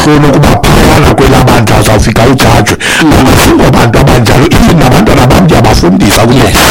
ufuna ukuba phayana kwelabandla uzawufika ujajwe. Abafuni abantu abanjalo, even nabantwana bam ndiyabafundisa ukuthi